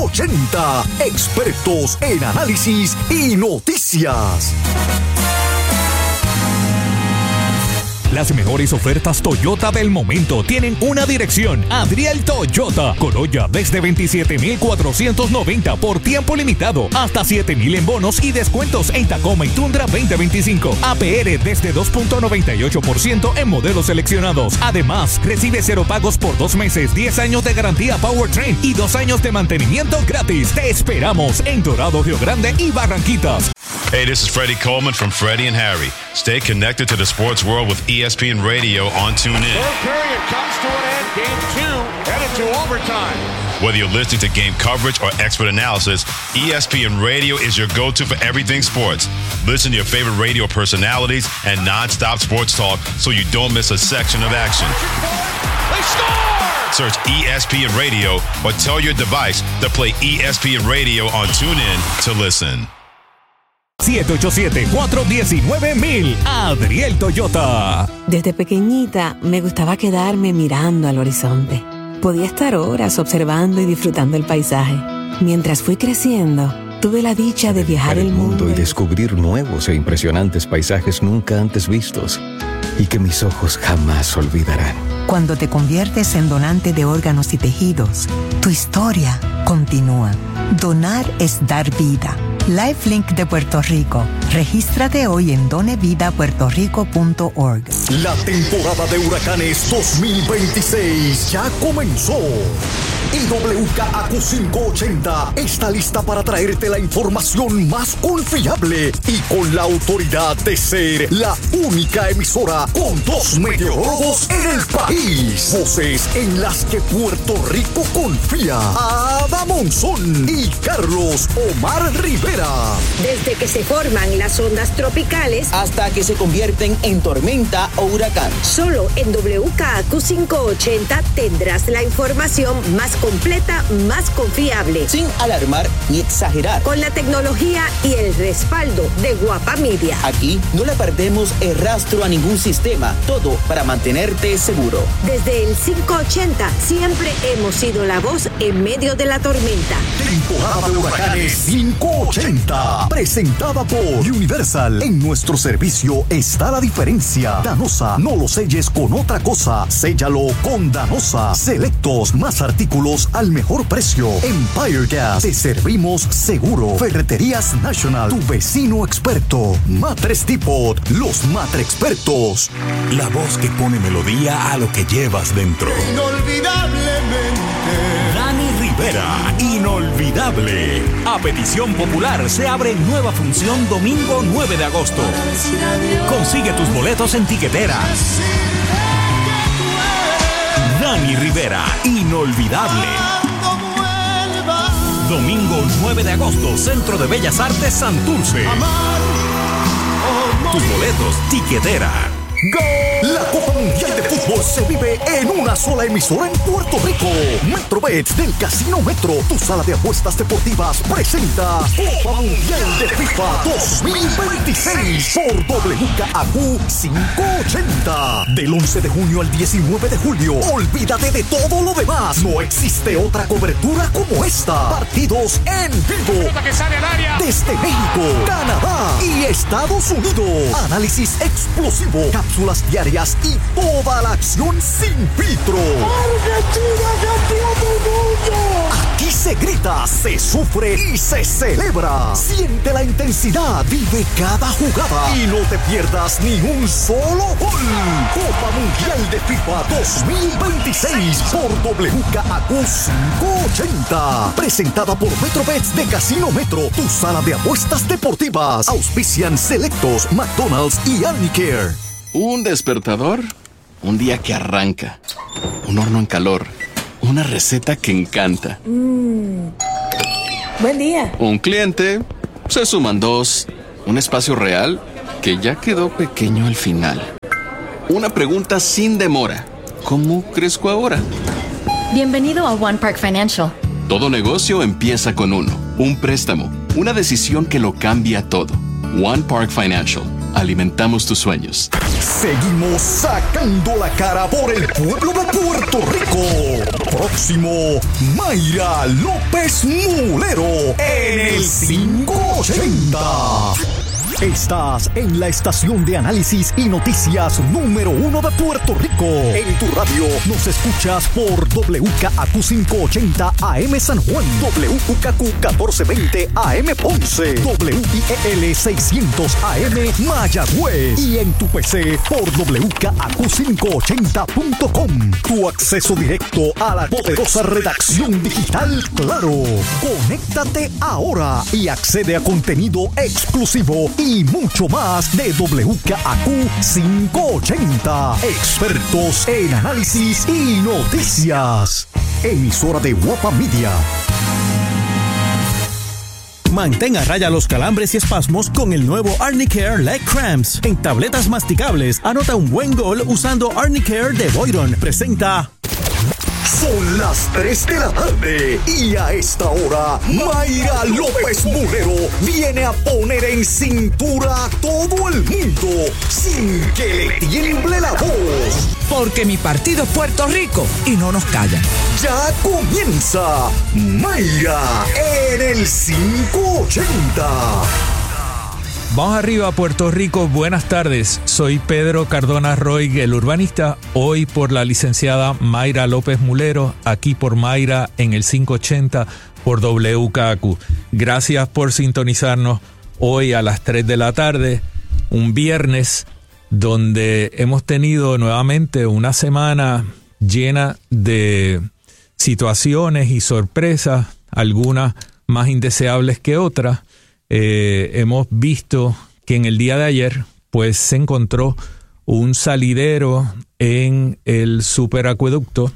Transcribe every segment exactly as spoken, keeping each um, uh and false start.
ochenta. Expertos en análisis y noticias. Las mejores ofertas Toyota del momento tienen una dirección: Adriel Toyota. Corolla desde veintisiete mil cuatrocientos noventa por tiempo limitado, hasta siete mil en bonos y descuentos en Tacoma y Tundra veinte veinticinco. A P R desde dos punto noventa y ocho por ciento en modelos seleccionados. Además, recibe cero pagos por dos meses, diez años de garantía Powertrain y dos años de mantenimiento gratis. Te esperamos en Dorado, Río Grande y Barranquitas. Hey, this is Freddie Coleman from Freddie and Harry. Stay connected to the sports world with E S P N Radio on TuneIn. Third period comes to an end. Game two headed to overtime. Whether you're listening to game coverage or expert analysis, E S P N Radio is your go-to for everything sports. Listen to your favorite radio personalities and non-stop sports talk so you don't miss a section of action. They score! Search E S P N Radio or tell your device to play E S P N Radio on TuneIn to listen. siete ocho siete, cuatro uno nueve, mil. Adriel Toyota. Desde pequeñita me gustaba quedarme mirando al horizonte. Podía estar horas observando y disfrutando el paisaje. Mientras fui creciendo, tuve la dicha de viajar el mundo y descubrir nuevos e impresionantes paisajes nunca antes vistos y que mis ojos jamás olvidarán. Cuando te conviertes en donante de órganos y tejidos, tu historia continúa. Donar es dar vida. LifeLink de Puerto Rico. Regístrate hoy en done vida puerto rico punto org. La temporada de huracanes dos mil veintiséis ya comenzó. Y W K A Q quinientos ochenta está lista para traerte la información más confiable y con la autoridad de ser la única emisora con dos meteorólogos en el país. Voces en las que Puerto Rico confía. Ada Monzón y Carlos Omar Rivera. Desde que se forman las ondas tropicales hasta que se convierten en tormenta o huracán. Solo en W K A Q quinientos ochenta tendrás la información más completa, más confiable, sin alarmar ni exagerar, con la tecnología y el respaldo de Guapa Media. Aquí no le perdemos el rastro a ningún sistema, todo para mantenerte seguro. Desde el quinientos ochenta siempre hemos sido la voz en medio de la tormenta. Temporada de huracanes quinientos ochenta, presentada por Universal. En nuestro servicio está la diferencia. Danosa, no lo selles con otra cosa, séllalo con Danosa. Selectos, más artículos al mejor precio. Empire Gas, te servimos seguro. Ferreterías National, tu vecino experto. Matres Depot, los matre expertos. La voz que pone melodía a lo que llevas dentro. Inolvidablemente. Dani Rivera, inolvidable. A petición popular se abre nueva función domingo nueve de agosto. Consigue tus boletos en Tiquetera. Dani Rivera, inolvidable. Domingo nueve de agosto, Centro de Bellas Artes Santurce. Tus boletos, Tiquetera. ¡Gol! La Copa Mundial de Fútbol se vive en una sola emisora en Puerto Rico. MetroBets del Casino Metro, tu sala de apuestas deportivas, presenta Copa Mundial de FIFA dos mil veintiséis por W K A Q quinientos ochenta. Del once de junio al diecinueve de julio. Olvídate de todo lo demás. No existe otra cobertura como esta. Partidos en vivo. Desde México, Canadá y Estados Unidos. Análisis explosivo. Cápsulas diarias y toda la acción sin filtro. ¡Argentina, campeón del mundo! Aquí se grita, se sufre y se celebra. Siente la intensidad, vive cada jugada y no te pierdas ni un solo gol. Copa Mundial de FIFA dos mil veintiséis por W K A Q quinientos ochenta. Presentada por MetroBets de Casino Metro, tu sala de apuestas deportivas. Auspician Selectos, McDonald's y Alnicare. Un despertador, un día que arranca, un horno en calor, una receta que encanta. Mm. Buen día. Un cliente, se suman dos, un espacio real que ya quedó pequeño al final. Una pregunta sin demora, ¿cómo crezco ahora? Bienvenido a One Park Financial. Todo negocio empieza con uno, un préstamo, una decisión que lo cambia todo. One Park Financial, alimentamos tus sueños. Seguimos sacando la cara por el pueblo de Puerto Rico. Próximo, Mayra López Mulero en el quinientos ochenta. Estás en la estación de análisis y noticias número uno de Puerto Rico. En tu radio nos escuchas por W K A Q quinientos ochenta A M San Juan, W K A Q catorce veinte A M Ponce, W I E L seiscientos A M Mayagüez y en tu P C por W K A Q quinientos ochenta punto com. Tu acceso directo a la poderosa redacción digital Claro. Conéctate ahora y accede a contenido exclusivo y Y mucho más de W K A Q quinientos ochenta. Expertos en análisis y noticias. Emisora de Guapa Media. Mantén a raya los calambres y espasmos con el nuevo Arnicare Leg Cramps. En tabletas masticables, anota un buen gol usando Arnicare de Boyron. Presenta... Son las tres de la tarde y a esta hora Mayra López Mulero viene a poner en cintura a todo el mundo sin que le tiemble la voz. Porque mi partido es Puerto Rico y no nos callan. Ya comienza Mayra en el quinientos ochenta. Vamos arriba a Puerto Rico, buenas tardes. Soy Pedro Cardona Roy, el urbanista, hoy por la licenciada Mayra López Mulero, aquí por Mayra en el quinientos ochenta por W K A Q. Gracias por sintonizarnos hoy a las tres de la tarde, un viernes donde hemos tenido nuevamente una semana llena de situaciones y sorpresas, algunas más indeseables que otras. Eh, hemos visto que en el día de ayer pues se encontró un salidero en el superacueducto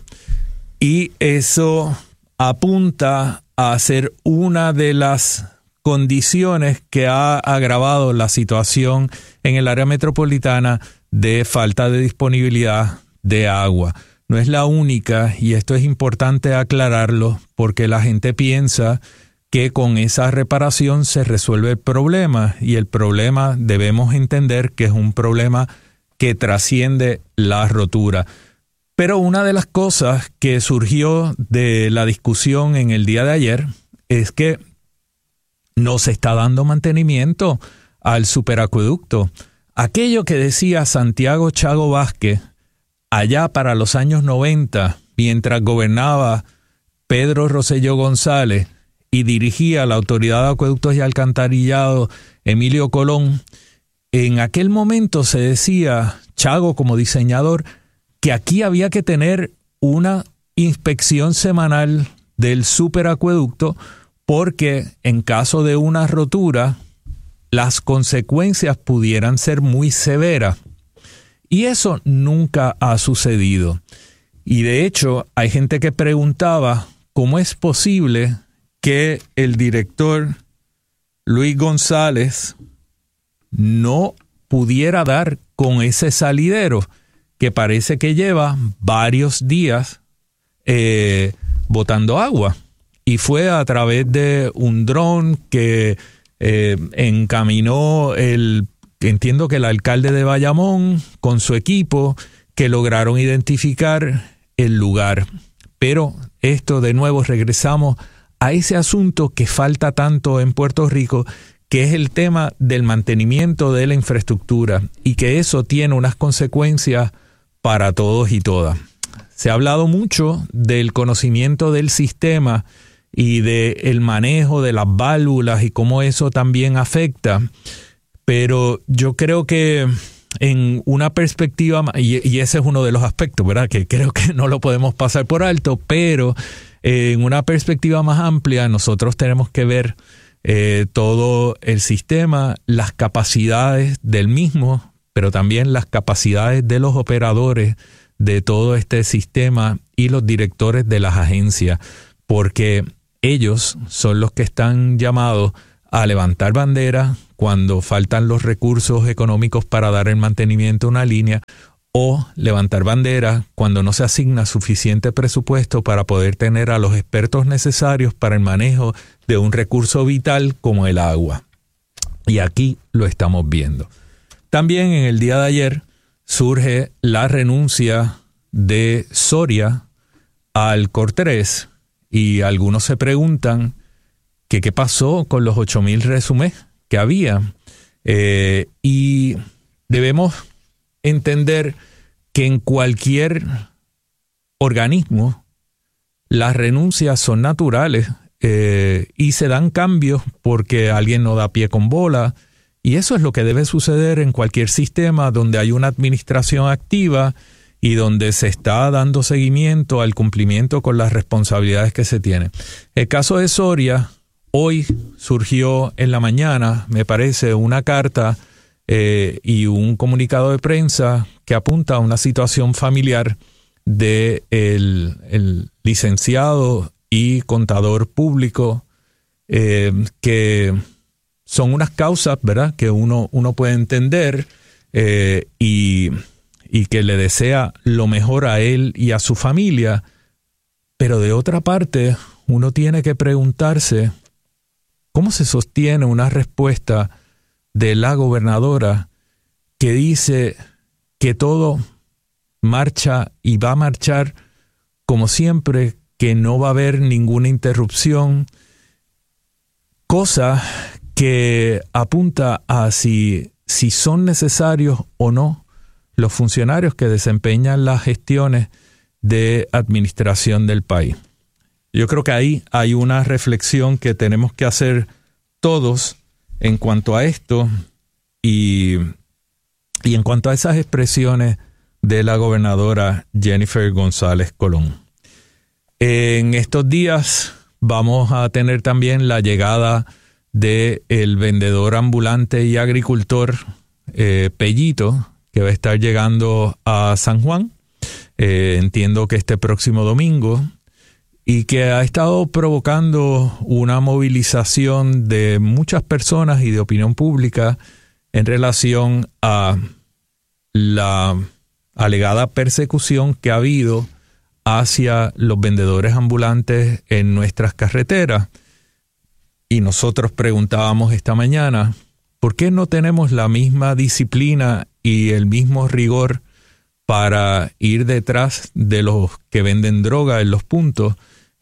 y eso apunta a ser una de las condiciones que ha agravado la situación en el área metropolitana de falta de disponibilidad de agua. No es la única, y esto es importante aclararlo porque la gente piensa que con esa reparación se resuelve el problema, y el problema debemos entender que es un problema que trasciende la rotura. Pero una de las cosas que surgió de la discusión en el día de ayer es que no se está dando mantenimiento al superacueducto. Aquello que decía Santiago Chago Vázquez allá para los años noventa, mientras gobernaba Pedro Rosselló González y dirigía la Autoridad de Acueductos y Alcantarillado Emilio Colón, en aquel momento se decía, Chago como diseñador, que aquí había que tener una inspección semanal del superacueducto porque en caso de una rotura las consecuencias pudieran ser muy severas. Y eso nunca ha sucedido. Y de hecho hay gente que preguntaba cómo es posible que el director Luis González no pudiera dar con ese salidero que parece que lleva varios días eh, botando agua. Y fue a través de un dron que eh, encaminó el, entiendo que el alcalde de Bayamón con su equipo, que lograron identificar el lugar. Pero esto de nuevo regresamos a ese asunto que falta tanto en Puerto Rico, que es el tema del mantenimiento de la infraestructura, y que eso tiene unas consecuencias para todos y todas. Se ha hablado mucho del conocimiento del sistema y del manejo de las válvulas y cómo eso también afecta, pero yo creo que en una perspectiva, y, y ese es uno de los aspectos, ¿verdad?, que creo que no lo podemos pasar por alto, pero en una perspectiva más amplia, nosotros tenemos que ver eh, todo el sistema, las capacidades del mismo, pero también las capacidades de los operadores de todo este sistema y los directores de las agencias, porque ellos son los que están llamados a levantar bandera cuando faltan los recursos económicos para dar el mantenimiento a una línea, o levantar bandera cuando no se asigna suficiente presupuesto para poder tener a los expertos necesarios para el manejo de un recurso vital como el agua. Y aquí lo estamos viendo. También en el día de ayer surge la renuncia de Soria al Cortés y algunos se preguntan que qué pasó con los ocho mil resúmenes que había. Eh, y debemos entender que en cualquier organismo las renuncias son naturales eh, y se dan cambios porque alguien no da pie con bola, y eso es lo que debe suceder en cualquier sistema donde hay una administración activa y donde se está dando seguimiento al cumplimiento con las responsabilidades que se tienen. El caso de Soria, hoy surgió en la mañana, me parece, una carta eh, y un comunicado de prensa que apunta a una situación familiar de el, el licenciado y contador público, eh, que son unas causas, ¿verdad?, que uno, uno puede entender eh, y, y que le desea lo mejor a él y a su familia, pero de otra parte uno tiene que preguntarse cómo se sostiene una respuesta de la gobernadora que dice que todo marcha y va a marchar como siempre, que no va a haber ninguna interrupción, cosa que apunta a si, si son necesarios o no los funcionarios que desempeñan las gestiones de administración del país. Yo creo que ahí hay una reflexión que tenemos que hacer todos en cuanto a esto y, y en cuanto a esas expresiones de la gobernadora Jennifer González Colón. En estos días vamos a tener también la llegada del vendedor ambulante y agricultor eh, Pellito, que va a estar llegando a San Juan, eh, entiendo que este próximo domingo, y que ha estado provocando una movilización de muchas personas y de opinión pública en relación a la alegada persecución que ha habido hacia los vendedores ambulantes en nuestras carreteras. Y nosotros preguntábamos esta mañana, ¿por qué no tenemos la misma disciplina y el mismo rigor para ir detrás de los que venden droga en los puntos?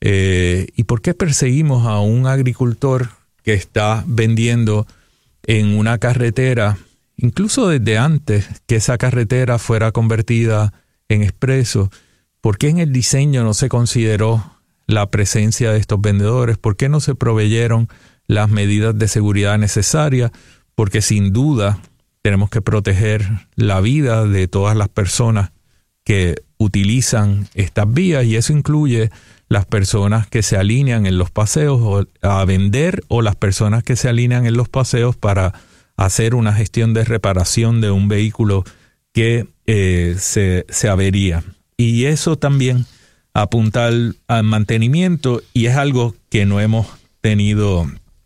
Eh, ¿Y por qué perseguimos a un agricultor que está vendiendo en una carretera, incluso desde antes que esa carretera fuera convertida en expreso? ¿Por qué en el diseño no se consideró la presencia de estos vendedores? ¿Por qué no se proveyeron las medidas de seguridad necesarias? Porque sin duda tenemos que proteger la vida de todas las personas que utilizan estas vías, y eso incluye las personas que se alinean en los paseos a vender o las personas que se alinean en los paseos para hacer una gestión de reparación de un vehículo que eh, se, se avería. Y eso también apunta al, al mantenimiento, y es algo que no hemos tenido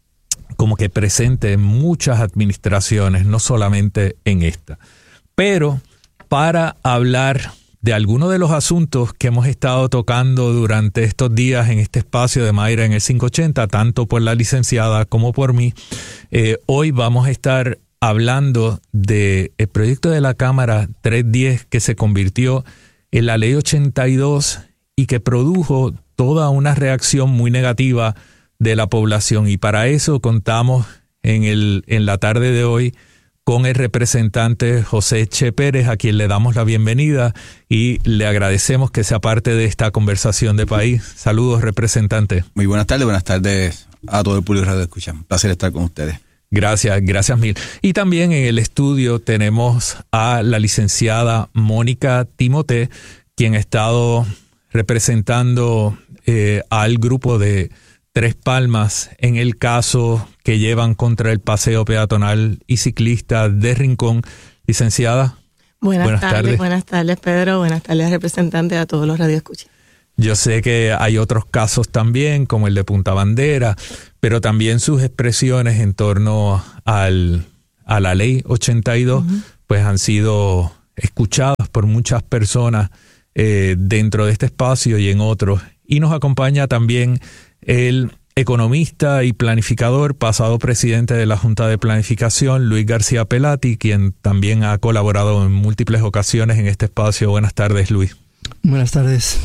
como que presente en muchas administraciones, no solamente en esta. Pero para hablar de algunos de los asuntos que hemos estado tocando durante estos días en este espacio de Mayra en el quinientos ochenta, tanto por la licenciada como por mí, eh, hoy vamos a estar hablando del proyecto de la Cámara trescientos diez que se convirtió en la Ley ochenta y dos y que produjo toda una reacción muy negativa de la población. Y para eso contamos en, el, en la tarde de hoy con el representante José Che Pérez, a quien le damos la bienvenida y le agradecemos que sea parte de esta conversación de país. Saludos, representante. Muy buenas tardes, buenas tardes a todo el público Radio Escucha. Un placer estar con ustedes. Gracias, gracias mil. Y también en el estudio tenemos a la licenciada Mónica Timoté, quien ha estado representando eh, al grupo de Tres Palmas en el caso que llevan contra el paseo peatonal y ciclista de Rincón. Licenciada, buenas, buenas tardes, tardes. Buenas tardes, Pedro. Buenas tardes, representante, a todos los radioescuchas. Yo sé que hay otros casos también, como el de Punta Bandera, pero también sus expresiones en torno al, a la ley ochenta y dos, uh-huh. pues han sido escuchadas por muchas personas eh, dentro de este espacio y en otros. Y nos acompaña también el economista y planificador, pasado presidente de la Junta de Planificación, Luis García Pelati, quien también ha colaborado en múltiples ocasiones en este espacio. Buenas tardes, Luis. Buenas tardes.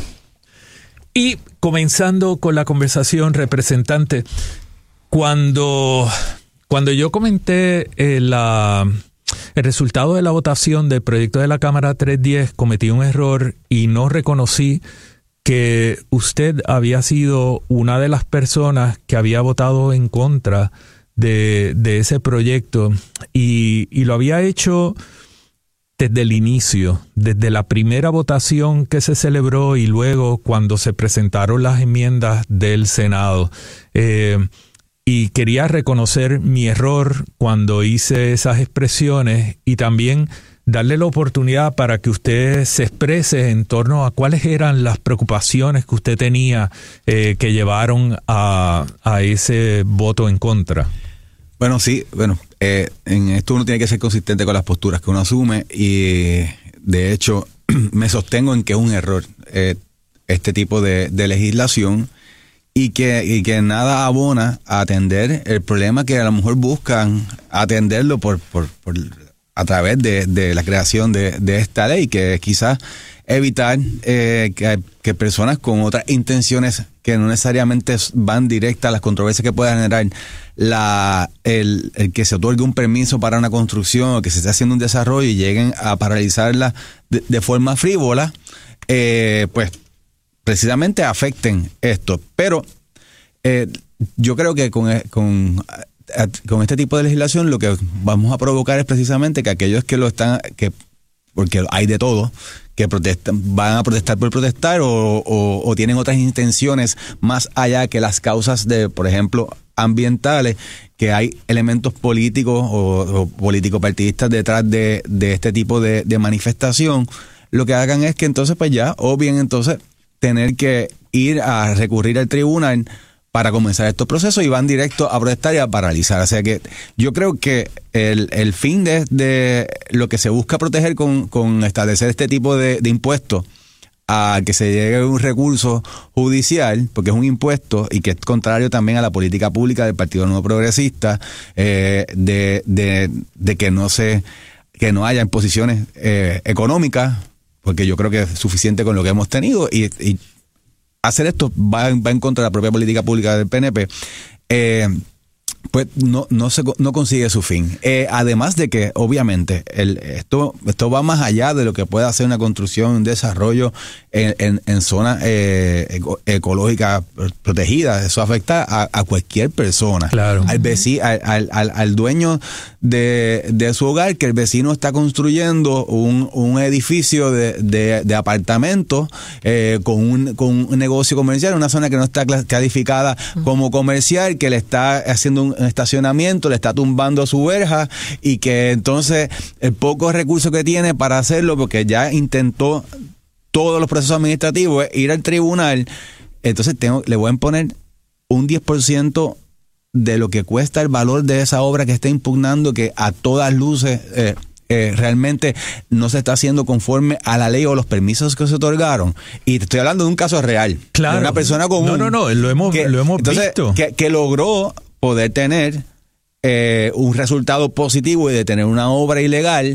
Y comenzando con la conversación, representante, cuando, cuando yo comenté eh, la, el resultado de la votación del proyecto de la Cámara trescientos diez, cometí un error y no reconocí que usted había sido una de las personas que había votado en contra de, de ese proyecto y, y lo había hecho desde el inicio, desde la primera votación que se celebró y luego cuando se presentaron las enmiendas del Senado. Eh, y quería reconocer mi error cuando hice esas expresiones y también darle la oportunidad para que usted se exprese en torno a cuáles eran las preocupaciones que usted tenía eh, que llevaron a, a ese voto en contra. Bueno, sí, bueno, eh, en esto uno tiene que ser consistente con las posturas que uno asume y de hecho me sostengo en que es un error eh, este tipo de, de legislación y que, y que nada abona a atender el problema que a lo mejor buscan atenderlo por... por, por a través de, de la creación de, de esta ley, que es quizás evitar eh, que, que personas con otras intenciones que no necesariamente van directas a las controversias que pueda generar la el, el que se otorgue un permiso para una construcción o que se esté haciendo un desarrollo y lleguen a paralizarla de, de forma frívola, eh, pues precisamente afecten esto. Pero eh, yo creo que con... con con este tipo de legislación lo que vamos a provocar es precisamente que aquellos que lo están, que porque hay de todo, que protestan, van a protestar por protestar o, o, o tienen otras intenciones más allá que las causas de, por ejemplo, ambientales, que hay elementos políticos o, o político-partidistas detrás de, de este tipo de, de manifestación, lo que hagan es que entonces pues ya, o bien entonces tener que ir a recurrir al tribunal para comenzar estos procesos y van directo a protestar y a paralizar. O sea que yo creo que el, el fin de, de lo que se busca proteger con, con establecer este tipo de, de impuestos a que se llegue a un recurso judicial, porque es un impuesto y que es contrario también a la política pública del Partido Nuevo Progresista, eh, de, de, de que no se que no haya imposiciones eh, económicas, porque yo creo que es suficiente con lo que hemos tenido y, y hacer esto va, va en contra de la propia política pública del P N P, eh, pues no no se no consigue su fin. Eh, además de que, obviamente, el, esto esto va más allá de lo que pueda hacer una construcción, un desarrollo en, en, en zonas eh, eco, ecológicas protegidas. Eso afecta a, a cualquier persona. Claro. Al vecino, al, al, al dueño de, de su hogar, que el vecino está construyendo un, un edificio de, de, de apartamentos eh, con, un, con un negocio comercial, una zona que no está calificada como comercial, que le está haciendo un estacionamiento, le está tumbando su verja y que entonces el poco recurso que tiene para hacerlo, porque ya intentó todos los procesos administrativos, es ir al tribunal, entonces tengo, le voy a poner un diez por ciento de lo que cuesta el valor de esa obra que está impugnando, que a todas luces eh, eh, realmente no se está haciendo conforme a la ley o los permisos que se otorgaron. Y te estoy hablando de un caso real. Claro. De una persona común. No, no, no, lo hemos, que, lo hemos entonces, visto. Que, que logró poder tener eh, un resultado positivo y de tener una obra ilegal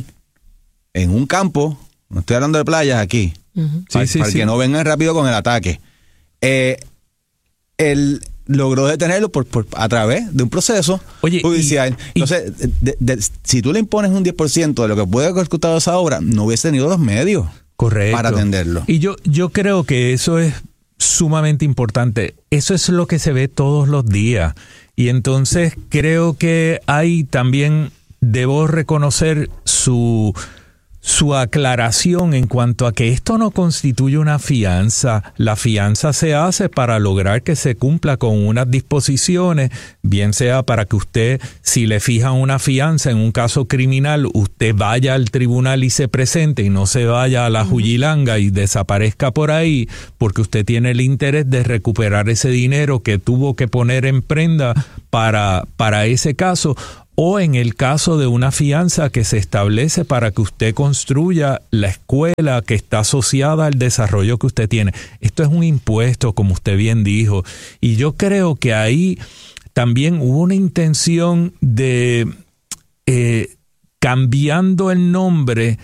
en un campo, no estoy hablando de playas aquí, uh-huh. para, sí, sí, para sí. que no vengan rápido con el ataque. Eh, él logró detenerlo por, por, a través de un proceso Oye, judicial. Y, Entonces, y, de, de, si tú le impones un diez por ciento de lo que puede haber costado esa obra, no hubiese tenido los medios Correcto. para atenderlo. Y yo, yo creo que eso es sumamente importante. Eso es lo que se ve todos los días. Y entonces creo que hay también, debo reconocer su, su aclaración en cuanto a que esto no constituye una fianza. La fianza se hace para lograr que se cumpla con unas disposiciones, bien sea para que usted, si le fijan una fianza en un caso criminal, usted vaya al tribunal y se presente y no se vaya a la juyilanga y desaparezca por ahí, porque usted tiene el interés de recuperar ese dinero que tuvo que poner en prenda para, para ese caso. o en el caso de una fianza que se establece para que usted construya la escuela que está asociada al desarrollo que usted tiene. Esto es un impuesto, como usted bien dijo, y yo creo que ahí también hubo una intención de, eh, cambiando el nombre,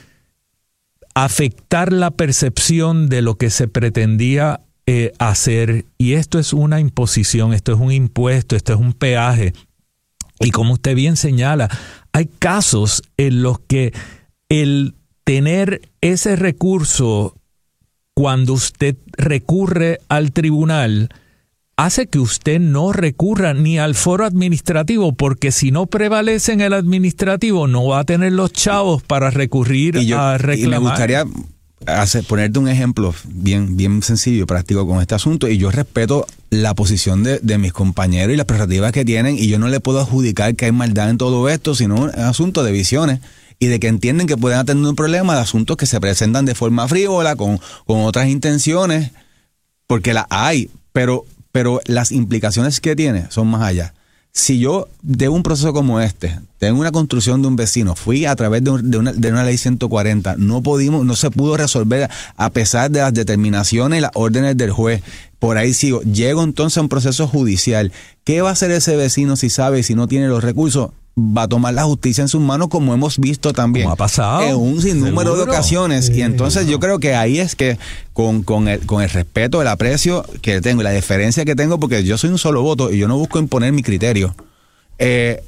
afectar la percepción de lo que se pretendía eh, hacer, y esto es una imposición, esto es un impuesto, esto es un peaje. Y como usted bien señala, hay casos en los que el tener ese recurso cuando usted recurre al tribunal hace que usted no recurra ni al foro administrativo, porque si no prevalece en el administrativo no va a tener los chavos para recurrir y yo, a reclamar. Y me gustaría hacer, ponerte un ejemplo bien, bien sencillo y práctico con este asunto, y yo respeto la posición de, de mis compañeros y las prerrogativas que tienen, y yo no le puedo adjudicar que hay maldad en todo esto, sino un asunto de visiones y de que entienden que pueden tener un problema de asuntos que se presentan de forma frívola, con, con otras intenciones, porque las hay, pero, pero las implicaciones que tiene son más allá. Si yo de un proceso como este, tengo una construcción de un vecino, fui a través de, un, de, una, de una ley ciento cuarenta, no pudimos, no se pudo resolver a pesar de las determinaciones y las órdenes del juez, por ahí sigo, llego entonces a un proceso judicial. ¿Qué va a hacer ese vecino si sabe y si no tiene los recursos? Va a tomar la justicia en sus manos, como hemos visto también. Como ha pasado. En un sinnúmero de ocasiones. Sí. Y entonces yo creo que ahí es que con, con, el, con el respeto, el aprecio que tengo, la deferencia que tengo, porque yo soy un solo voto y yo no busco imponer mi criterio, eh,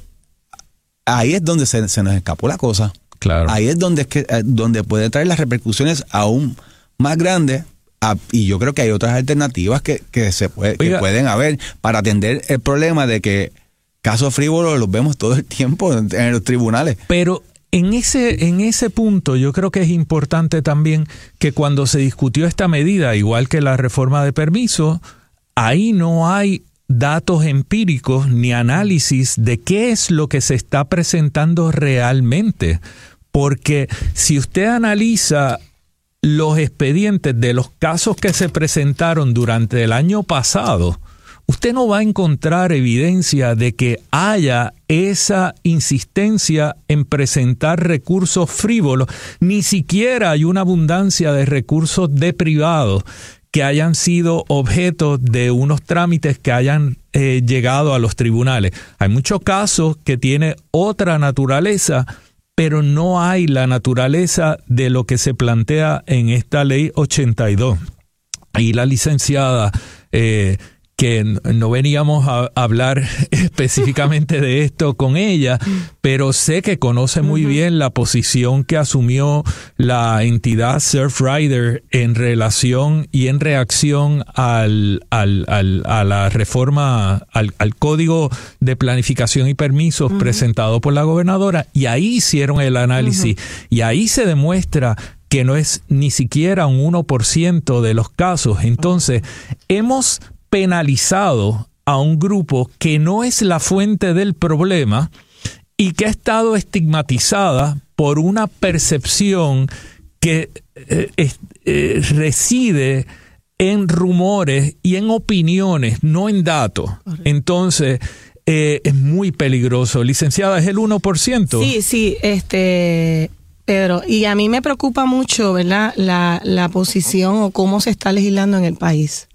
ahí es donde se, se nos escapó la cosa. Claro. Ahí es donde, es que, eh, donde puede traer las repercusiones aún más grandes. A, y yo creo que hay otras alternativas que, que, se puede, que pueden haber para atender el problema de que casos frívolos los vemos todo el tiempo en, en los tribunales. Pero en ese, en ese punto yo creo que es importante también que cuando se discutió esta medida, igual que la reforma de permiso, ahí no hay datos empíricos ni análisis de qué es lo que se está presentando realmente. Porque si usted analiza los expedientes de los casos que se presentaron durante el año pasado, usted no va a encontrar evidencia de que haya esa insistencia en presentar recursos frívolos, ni siquiera hay una abundancia de recursos de privados que hayan sido objeto de unos trámites que hayan eh, llegado a los tribunales. Hay muchos casos que tienen otra naturaleza, pero no hay la naturaleza de lo que se plantea en esta ley ochenta y dos. Y la licenciada, eh, que no veníamos a hablar específicamente de esto con ella, pero sé que conoce muy uh-huh. bien la posición que asumió la entidad Surfrider en relación y en reacción al, al, al, a la reforma, al, al Código de Planificación y Permisos uh-huh. presentado por la gobernadora, y ahí hicieron el análisis, uh-huh. y ahí se demuestra que no es ni siquiera un uno por ciento de los casos. Entonces, uh-huh. hemos penalizado a un grupo que no es la fuente del problema y que ha estado estigmatizada por una percepción que eh, eh, reside en rumores y en opiniones, no en datos. Entonces, eh, es muy peligroso. Licenciada, ¿es el uno por ciento? Sí, sí, este... Pedro, y a mí me preocupa mucho, ¿verdad?, la, la posición o cómo se está legislando en el país.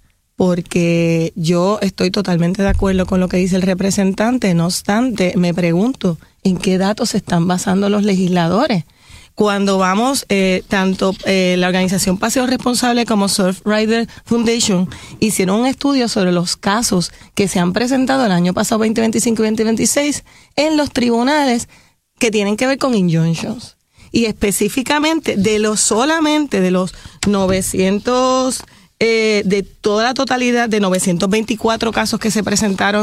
Porque yo estoy totalmente de acuerdo con lo que dice el representante. No obstante, me pregunto en qué datos se están basando los legisladores. Cuando vamos, eh, tanto eh, la organización Paseo Responsable como Surfrider Foundation hicieron un estudio sobre los casos que se han presentado el año pasado, veinte veinticinco y veinte veintiséis, en los tribunales que tienen que ver con injunctions. Y específicamente, de los solamente de los novecientos... Eh, de toda la totalidad de novecientos veinticuatro casos que se presentaron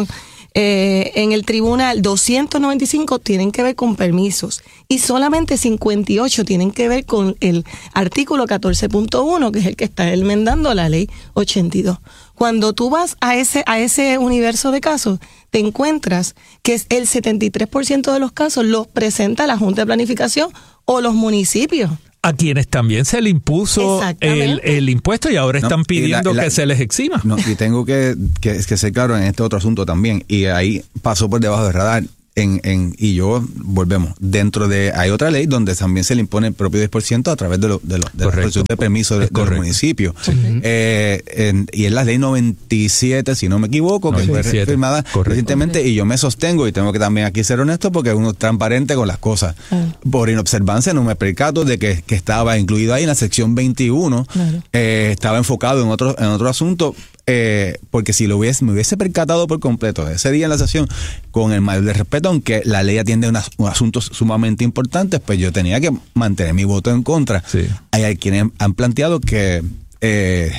eh, en el tribunal, doscientos noventa y cinco tienen que ver con permisos y solamente cincuenta y ocho tienen que ver con el artículo catorce punto uno, que es el que está enmendando la ley ochenta y dos. Cuando tú vas a ese, a ese universo de casos, te encuentras que el setenta y tres por ciento de los casos los presenta la Junta de Planificación o los municipios. A quienes también se le impuso el, el impuesto y ahora están no, pidiendo la, la, que se les exima. No, y tengo que, que, que ser claro en este otro asunto también, y ahí pasó por debajo del radar. En, en, y yo, volvemos, dentro de, hay otra ley donde también se le impone el propio diez por ciento a través de, lo, de, lo, de la solicitud de permiso de, de los municipios. Sí. Eh, en, y es la ley noventa y siete, si no me equivoco, noventa y siete, que fue firmada correcto. recientemente, y yo me sostengo, y tengo que también aquí ser honesto, porque uno es transparente con las cosas. Ah. Por inobservancia no me percato de que, que estaba incluido ahí en la sección veintiuno, claro. eh, estaba enfocado en otro, en otro asunto. Eh, porque si lo hubiese, me hubiese percatado por completo ese día en la sesión, con el mayor de respeto, aunque la ley atiende unos, unos asuntos sumamente importantes, pues yo tenía que mantener mi voto en contra. Sí. Hay quienes han planteado que eh,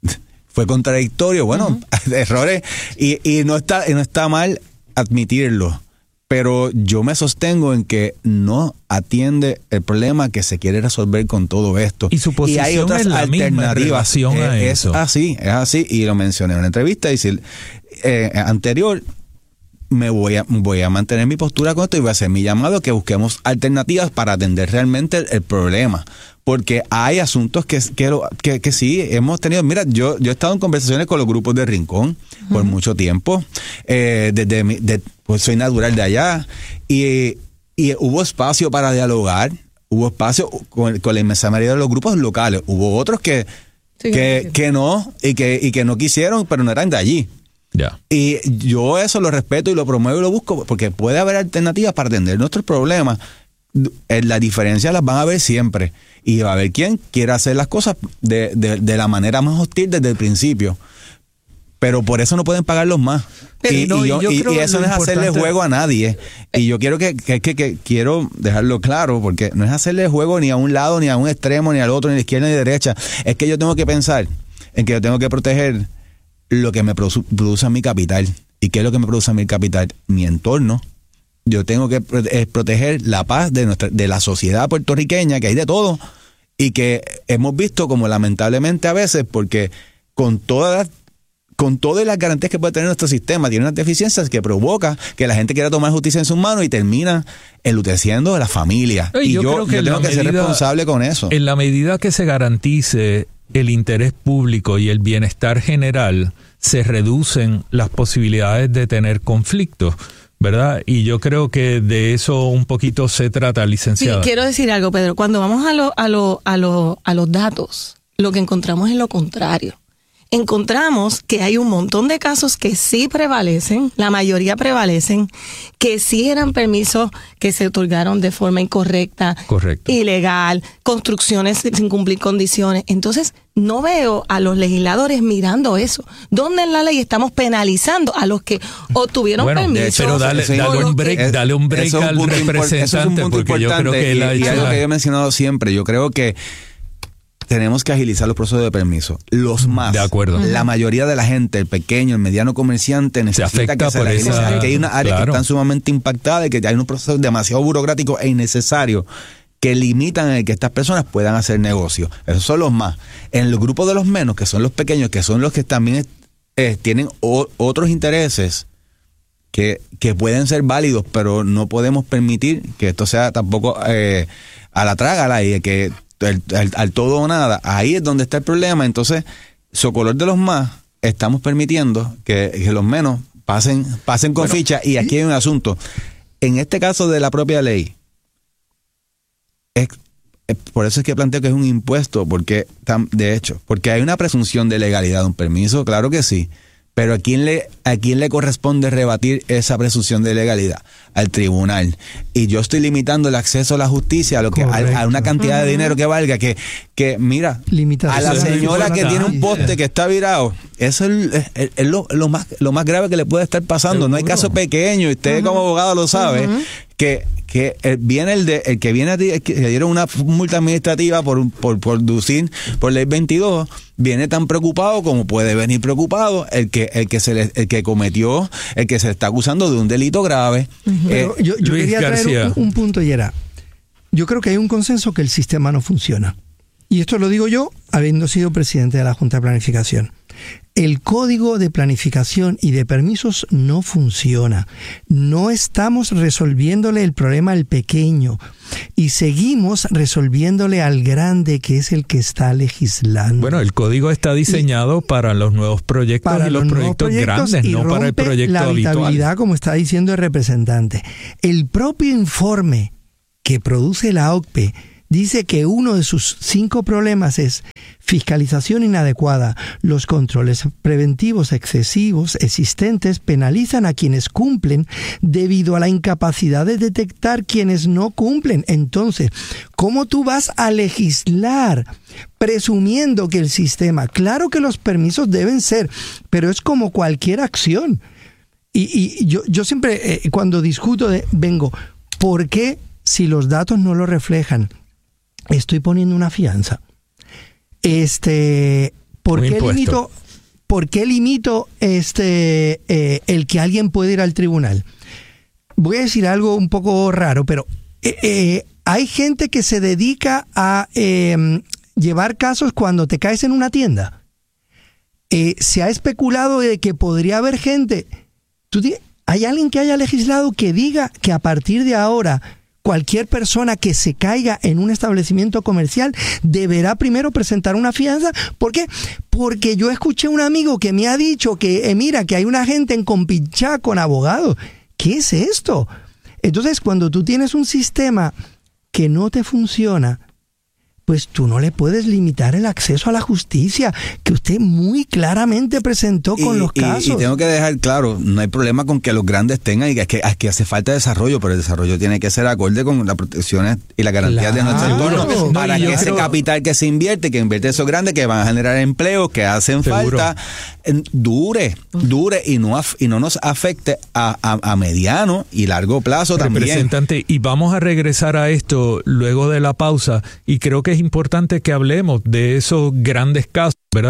fue contradictorio, bueno, uh-huh. errores, y, y no está, y no está mal admitirlo. Pero yo me sostengo en que no atiende el problema que se quiere resolver con todo esto. Y su posición y hay otras es la alternativas. Misma en a es eso. así, es así. Y lo mencioné en una entrevista y si, eh, anterior. Me voy a, voy a mantener mi postura con esto y voy a hacer mi llamado que busquemos alternativas para atender realmente el, el problema. Porque hay asuntos que, que, que, que sí hemos tenido. Mira, yo, yo he estado en conversaciones con los grupos de Rincón uh-huh. por mucho tiempo. Eh, desde mi, de, pues soy natural de allá. Y, y hubo espacio para dialogar. Hubo espacio con, con la inmensa mayoría de los grupos locales. Hubo otros que, sí, que, que no y que, y que no quisieron, pero no eran de allí. Yeah. Y yo eso lo respeto y lo promuevo y lo busco porque puede haber alternativas para atender nuestros problemas. Las diferencias las van a ver siempre y va a haber quien quiera hacer las cosas de, de, de la manera más hostil desde el principio, pero por eso no pueden pagarlos más. Pero y, no, y, yo, y, y eso no es hacerle juego a nadie. Y yo quiero que, que, que, que quiero dejarlo claro, porque no es hacerle juego ni a un lado, ni a un extremo, ni al otro, ni a la izquierda, ni a la derecha. Es que yo tengo que pensar en que yo tengo que proteger lo que me produce, produce mi capital. ¿Y qué es lo que me produce mi capital? Mi entorno. Yo tengo que proteger la paz de nuestra, de la sociedad puertorriqueña, que hay de todo, y que hemos visto como lamentablemente a veces, porque con todas con todas las garantías que puede tener nuestro sistema, tiene unas deficiencias que provoca que la gente quiera tomar justicia en sus manos y termina enluteciendo a la familia. Y, y yo, yo, creo que yo tengo que medida, ser responsable con eso. En la medida que se garantice el interés público y el bienestar general, se reducen las posibilidades de tener conflictos, ¿verdad? Y yo creo que de eso un poquito se trata, licenciada. Sí, quiero decir algo, Pedro. Cuando vamos a, lo, a, lo, a, lo, a los datos, lo que encontramos es lo contrario. Encontramos que hay un montón de casos que sí prevalecen, la mayoría prevalecen, que sí eran permisos que se otorgaron de forma incorrecta, Correcto. ilegal, construcciones sin cumplir condiciones. Entonces, no veo a los legisladores mirando eso. ¿Dónde en la ley estamos penalizando a los que obtuvieron bueno, permisos? Pero dale, dale, un break, dale un break al representante, porque yo creo que él ha hecho... Y algo que yo he mencionado siempre, yo creo que tenemos que agilizar los procesos de permiso. Los más. De acuerdo. La mayoría de la gente, el pequeño, el mediano comerciante, necesita que se le agilice. Que hay unas áreas claro. que están sumamente impactadas y que hay unos procesos demasiado burocráticos e innecesarios que limitan el que estas personas puedan hacer negocio. Esos son los más. En el grupo de los menos, que son los pequeños, que son los que también eh, tienen o, otros intereses que, que pueden ser válidos, pero no podemos permitir que esto sea tampoco eh, a la trágala y que El, al, al todo o nada. Ahí es donde está el problema. Entonces, socolor de los más, estamos permitiendo que, que los menos pasen pasen con bueno, ficha. Y aquí hay un asunto. En este caso de la propia ley, es, es, por eso es que planteo que es un impuesto, porque de hecho, porque hay una presunción de legalidad de un permiso, claro que sí. Pero ¿a quién le a quién le corresponde rebatir esa presunción de legalidad? Al tribunal. Y yo estoy limitando el acceso a la justicia a lo que a, a una cantidad uh-huh. de dinero que valga que que mira Limitar. A la señora que tiene un poste que está virado, eso es, es, es lo, lo más lo más grave que le puede estar pasando. ¿Seguro? No hay caso pequeño, usted uh-huh. como abogado lo sabe, uh-huh. que que viene el de el que viene a ti, que le dieron una multa administrativa por por por conducir por ley veintidós, viene tan preocupado como puede venir preocupado el que el que se le, el que cometió, el que se le está acusando de un delito grave. Uh-huh. Pero yo, yo quería traer un, un punto y era, yo creo que hay un consenso que el sistema no funciona. y esto lo digo yo, habiendo sido presidente de la Junta de Planificación. El código de planificación y de permisos no funciona. No estamos resolviéndole el problema al pequeño y seguimos resolviéndole al grande, que es el que está legislando. Bueno, el código está diseñado y para los nuevos proyectos y los, los proyectos, proyectos grandes, no para el proyecto habitual. La habitabilidad, como está diciendo el representante. El propio informe que produce la O C P E dice que uno de sus cinco problemas es fiscalización inadecuada. Los controles preventivos excesivos existentes penalizan a quienes cumplen debido a la incapacidad de detectar quienes no cumplen. Entonces, ¿cómo tú vas a legislar presumiendo que el sistema, claro que los permisos deben ser, pero es como cualquier acción? Y, y yo, yo siempre eh, cuando discuto de, vengo, ¿por qué si los datos no lo reflejan estoy poniendo una fianza? Este, ¿por qué limito, por qué limito este, eh, el que alguien puede ir al tribunal? Voy a decir algo un poco raro, pero eh, eh, hay gente que se dedica a eh, llevar casos cuando te caes en una tienda. Eh, se ha especulado de que podría haber gente. ¿Tú, ¿Hay alguien que haya legislado que diga que a partir de ahora cualquier persona que se caiga en un establecimiento comercial deberá primero presentar una fianza? ¿Por qué? Porque yo escuché a un amigo que me ha dicho que, eh, mira, que hay una gente en Compinchá con abogados. ¿Qué es esto? Entonces, cuando tú tienes un sistema que no te funciona, pues tú no le puedes limitar el acceso a la justicia, que usted muy claramente presentó con y, los casos. Y, y tengo que dejar claro, no hay problema con que los grandes tengan, y que, que, que hace falta desarrollo, pero el desarrollo tiene que ser acorde con las protecciones y las garantías claro, de nuestro entorno, no, para que ese creo... capital que se invierte, que invierte esos grandes, que van a generar empleo, que hacen Seguro. falta, dure, dure y no, y no nos afecte a, a, a mediano y largo plazo también. Representante, y vamos a regresar a esto luego de la pausa, y creo que es importante que hablemos de esos grandes casos, ¿verdad?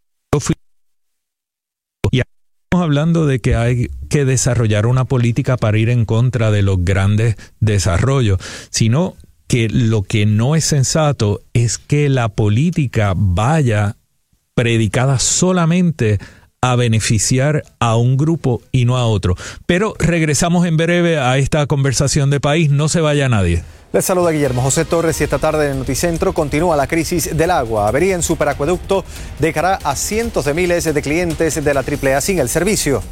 Y estamos hablando de que hay que desarrollar una política para ir en contra de los grandes desarrollos, sino que lo que no es sensato es que la política vaya predicada solamente a beneficiar a un grupo y no a otro. Pero regresamos en breve a esta conversación de país. No se vaya nadie. Les saluda Guillermo José Torres y esta tarde en Noticentro continúa la crisis del agua. Avería en superacueducto dejará a cientos de miles de clientes de la triple A sin el servicio.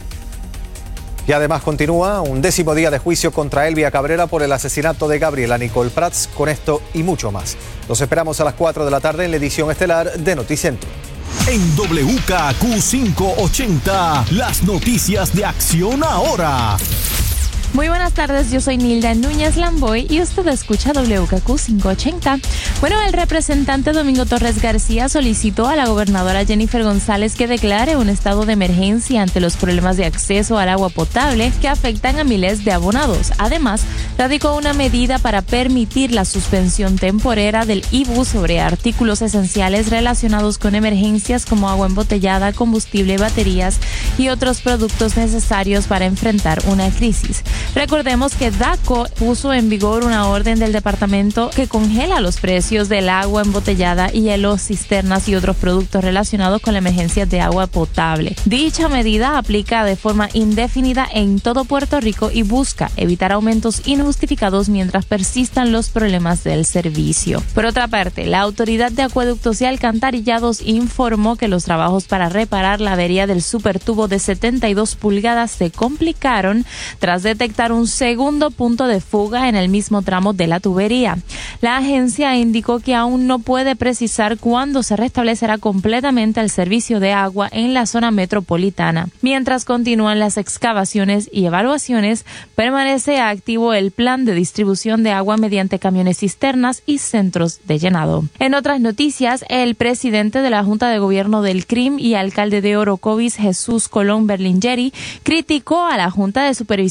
Y además continúa un décimo día de juicio contra Elvia Cabrera por el asesinato de Gabriela Nicole Prats. Con esto y mucho más. Los esperamos a las cuatro de la tarde en la edición estelar de Noticentro. En W K Q quinientos ochenta, las noticias de Acción Ahora. Muy buenas tardes, yo soy Nilda Núñez Lamboy y usted escucha W K Q quinientos ochenta. Bueno, el representante Domingo Torres García solicitó a la gobernadora Jennifer González que declare un estado de emergencia ante los problemas de acceso al agua potable que afectan a miles de abonados. Además, radicó una medida para permitir la suspensión temporera del I B U sobre artículos esenciales relacionados con emergencias como agua embotellada, combustible, baterías y otros productos necesarios para enfrentar una crisis. Recordemos que DACO puso en vigor una orden del departamento que congela los precios del agua embotellada y hielos, cisternas y otros productos relacionados con la emergencia de agua potable. Dicha medida aplica de forma indefinida en todo Puerto Rico y busca evitar aumentos injustificados mientras persistan los problemas del servicio. Por otra parte, la Autoridad de Acueductos y Alcantarillados informó que los trabajos para reparar la avería del supertubo de setenta y dos pulgadas se complicaron tras detectar un segundo punto de fuga en el mismo tramo de la tubería. La agencia indicó que aún no puede precisar cuándo se restablecerá completamente el servicio de agua en la zona metropolitana. Mientras continúan las excavaciones y evaluaciones, permanece activo el plan de distribución de agua mediante camiones cisternas y centros de llenado. En otras noticias, el presidente de la Junta de Gobierno del C R I M y alcalde de Orocovis, Jesús Colón Berlingeri, criticó a la Junta de Supervisión Fiscal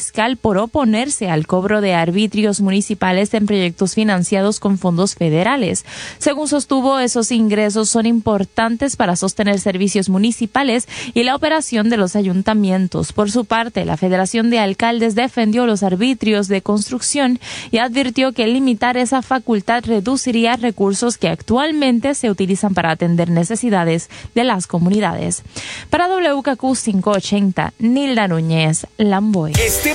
fiscal por oponerse al cobro de arbitrios municipales en proyectos financiados con fondos federales. Según sostuvo, esos ingresos son importantes para sostener servicios municipales y la operación de los ayuntamientos. Por su parte, la Federación de Alcaldes defendió los arbitrios de construcción y advirtió que limitar esa facultad reduciría recursos que actualmente se utilizan para atender necesidades de las comunidades. Para W K Q quinientos ochenta, Nilda Núñez, Lamboy. Este